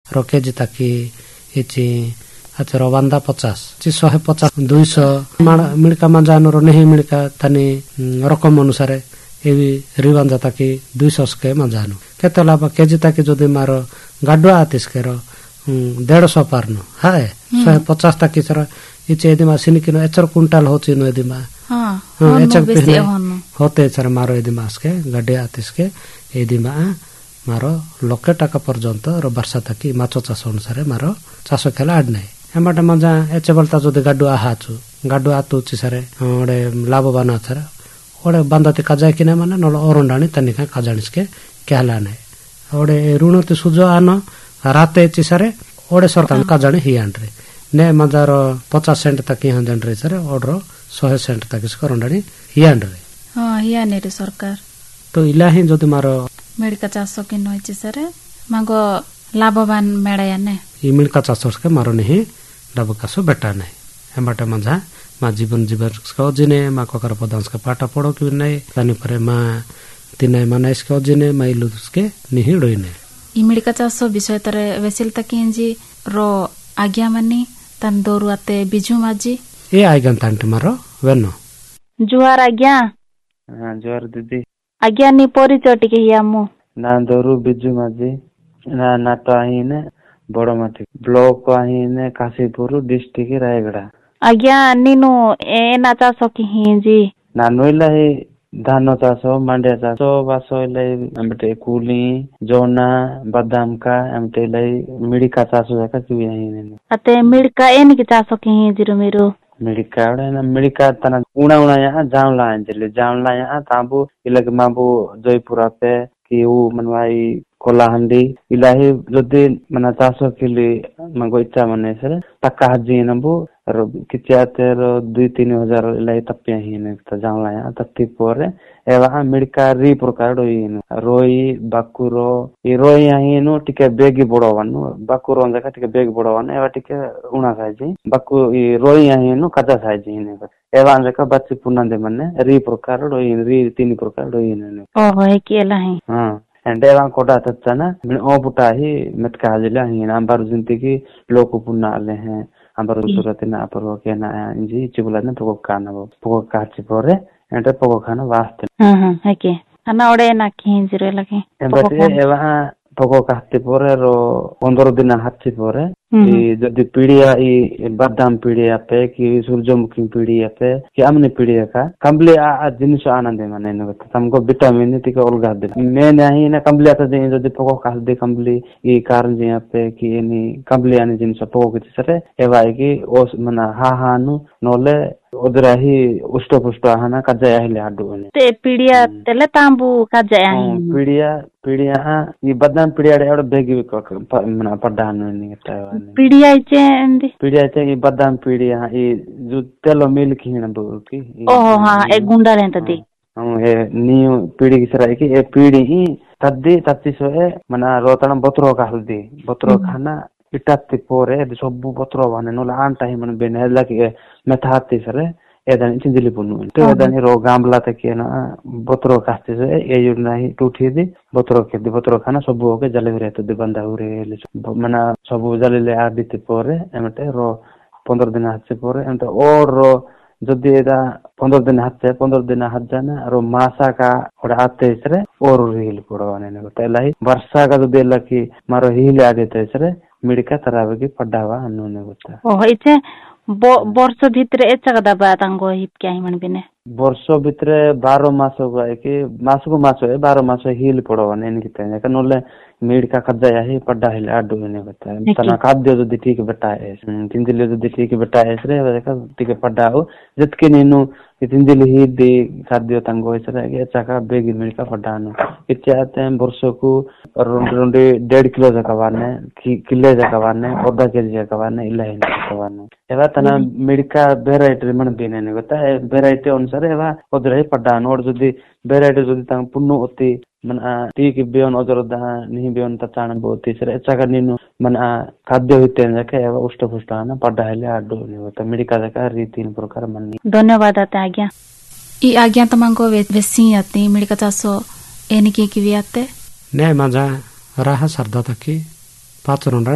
रो KG ताकी इची आचर बांदा 50 150 200 मिड़का मजान रो नहीं मिड़का तनी रकम अनुसार एवी रिवांजा ताकी 200 के मजानु केतला केजी ताकी जदि मारो गाडुआ आतिस के रो 150 पारनो हाय 150 ताकी सर इचे एदिमा सिनिकिनो एचर क्विंटल होची नो एदिमा एचर पहले होते सर मारो एदिमा के गाडे आतिस के एदिमा मारो लक्षे टाका पर्यंत रो वर्षा ताकी माछो चाष अनुसार मारो चाष खेला आड नाही एमाटे मजा एचे बलता जदि गाडुआ हाचु गाडुआ आतुची सरे ओडे लाभवान अथर ओडे बांदाते काजाय किने माने नल ओरंडाणी तनिका काजानिस के कहला नाही ओडे ऋणते सुजो आनो राते चिसरे ओडे सरकार काजाणी हियांड्रे ने मजार 50 सेंट तक हियांड्रे सरे ओडरो 100 सेंट तक करंडाणी हियांड्रे हियाने रे सरकार तो इलाही जदि मारो मेडिका चासो के नोइची सरे मागो लाभवान मेडाया ने ई मिड़का चासो के मारो नहीं लाभकासो बेटा नहीं एमाटे मजा मा जीवन को जिने मा ककर पदांस का पाटा पड़ो कि नहीं तानी परे मा तिनै मानाइस के जिने माइलुस के नहीं डोइने ई मिड़का चासो विषय तरे वेसिल तकिंजी रो आज्ञा मनी तन दोरुआते बिजु माजी ए आइगन तांटे मारो वेनो जुहार आज्ञा जुहार दीदी आज्ञा नि परिचय टिके हियामु ना दोरु बिजु माजी ना नाटो आहीने बड़ माटी ब्लॉक आहीने काशीपुर डिस्ट्रिक्ट रायगढ़ आज्ञा नीनु एना चासो कि हिजी ना नोइला ही धान चाष मांडिया चाष बासो एमटे कुली जोना बादाम का एमटे मिड़का चाष जाका चुई आहीने अते मिड़का एन की चासो कि हिजी रो मेरो मिड़का ना मिड़का तना उना यहाँ जामला अंजले जामला यहाँ ताबू इलग माबू जयपुरा पे कि वो मनवाई कोलाहंडी इलाही जदि मना चासो खेली मगो इच्छा मने सर तक्का हजी नबू रो किचाते रो 2-3 हजार इलाही तप्पिया ही ने त जामला यहाँ तत्ती पोरे एवा मिड़का री प्रकार रोई बाकुरो ई रोई यहाँ नो टिके बेगी बड़वानु बाकुरो जका टिके बेग बड़वानु एवा टिके उना साइजी बाकु ई रोई यहाँ नो कजा साइजी ने एवा जका बच्ची पुना दे मने री प्रकार रोई री 3 प्रकार रोई ने ओहो है केला है हां एंडेवा कोटा तत्ना ओ पुटा ही मटका हजला ही नांबर जिंदगी लोक पुना आले हैं अंबर सूरत ना पर के ना इंजी चिबुला ने पको काना पको काची पोरे एंटे पको खाना वास्ते हां है के खाना ओडे ना खिंजरे लगे एबते एवा पको कास्ते पोरे रो 15 दिन हाथी पोरे ई जदी पीड़िया ई बादाम पीड़िया पे कि सूरजमुखी पीड़िया पे कि अमने पीड़िया का कंबली आ जिनिस आनंद माने न हमको विटामिन टिका उलगा दे मैं नहीं ना कंबली आता दे जदी पको कास दे कंबली ई कारण जे पे कि एनी कंबली आने जिनिस पको के सरे एवा कि ओस मना हा नु नोले ओदरा ही उष्ट पुष्ट हाना कजाया हिले हाडू ते पीड़िया तेले तांबू कजाया पीड़िया ई बादाम पीड़िया एडो बेगी मना पड्डा नहीं ता पीड़िया चेंदी पीड़िया चे ई बादाम पीड़िया ई जो तेलो मिल की ना की ओहो हां एक गुंडा रहता दी हम हे न्यू पीड़ी की सराय की ए पीड़ी ही तद्दी तत्ती सोए मना रोतन बतरो का हल्दी बतरो खाना इटात्ती पोरे सब बतरो वाने नो लान टाइम मन बेने लगे मेथाती सरे एदानी चिंजिली पुनु तो एदानी रो गामला तके ना बतरो कास्ते से ए युना ही टूटी दी बतरो के दी बतरो खाना सब हो के जले रहते दी बंदा उरे मना सब जले ले आदिते पोरे एमटे रो 15 दिन हाथ से पोरे एमटे और रो जदी एदा 15 दिन हाथ जाना रो मासा का और आते सरे और रील पड़वाने ने तैला ही वर्षा का जदी लकी मारो हील आ देते सरे मिड़का तरावे की पड्डावा अन्नोने होता ओह इचे वर्ष भितरे एचा कदा बातांगो हिप क्या ही मन बिने वर्ष भितरे 12 मास होगा कि मास को मास है 12 मास हील पड़वाने इनकी तने का नोले मिड़का कजाया ही पड्डा हिल आडो ने होता है तना खाद्य जो ठीक बेटा है तिंदिले जो ठीक बेटा है रे का ठीक पड्डा हो जतके नीनु तिंदिले ही दे खाद्य तंगो इसरे एचा का बेगी मिड़का पड्डा नो इचाते वर्ष को रोंडे 1.5 किलो जकावाने किले जकावाने आधा केजी जकावाने इलाही जकावाने एवा तना मिड़का वेराइटी मन बिने ने होता है वेराइटी अनुसार एवा ओदरे पड्डा नोड जदी वेराइटी जदी तं पुन्नु ओती मन ठीक बेन अजरदा नहीं बेन तचाण बोती सर अच्छा का नीनु मन खाद्य होते जके एवा उष्ट पुष्ट ना पड्डा हेले आडो ने होता मिड़का जका री 3 प्रकार मन धन्यवाद आता आज्ञा ई आज्ञा तमांको वेसी आती मिड़का चासो एनिके की आते ने मजा राहा सरदा तकी 5